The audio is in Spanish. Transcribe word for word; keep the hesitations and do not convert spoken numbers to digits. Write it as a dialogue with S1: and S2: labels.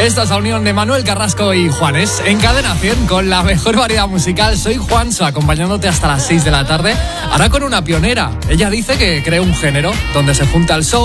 S1: Esta es la unión de Manuel Carrasco y Juanes en Cadena cien con la mejor variedad musical. Soy Juanso, acompañándote hasta las seis de la tarde. Ahora con una pionera. Ella dice que creó un género donde se junta el soul,